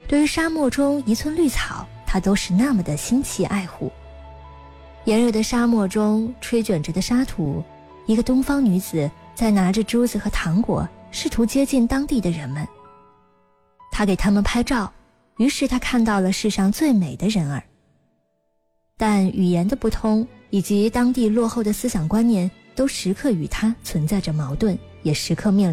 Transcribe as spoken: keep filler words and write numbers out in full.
对于沙漠中一寸绿草，他都是那么的心齐爱护。炎热的沙漠中吹卷着的沙土，一个东方女子在拿着珠子和糖果，试图接近当地的人们。他给他们拍照，于是他看到了世上最美的人儿。但语言的不通以及当地落后的思想观念都时刻与他存在着矛盾，也时刻面临